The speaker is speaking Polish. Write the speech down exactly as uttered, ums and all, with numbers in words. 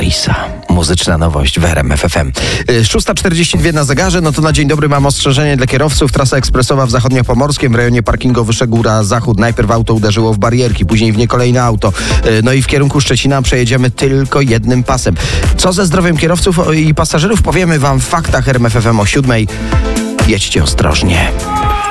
Face'a. Muzyczna nowość w R M F F M. szósta czterdzieści dwa na zegarze, no to na dzień dobry mam ostrzeżenie dla kierowców. Trasa ekspresowa w zachodniopomorskim w rejonie parkingu Wyszegóra Zachód. Najpierw auto uderzyło w barierki, później w nie kolejne auto. No i w kierunku Szczecina przejedziemy tylko jednym pasem. Co ze zdrowiem kierowców i pasażerów powiemy wam w faktach R M F F M o siódmej. Jedźcie ostrożnie.